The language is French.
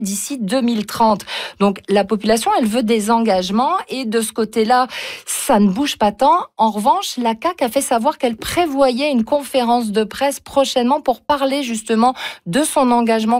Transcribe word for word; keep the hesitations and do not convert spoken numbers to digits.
d'ici deux mille trente. Donc la population, elle veut des engagements et de ce côté-là, ça ne bouge pas tant. En revanche, la C A Q a fait savoir qu'elle prévoyait une conférence de presse prochainement pour parler justement de son engagement